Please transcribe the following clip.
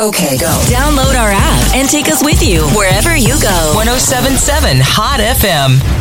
Okay, go. Download our app and take us with you wherever you go. 107.7 Hot FM.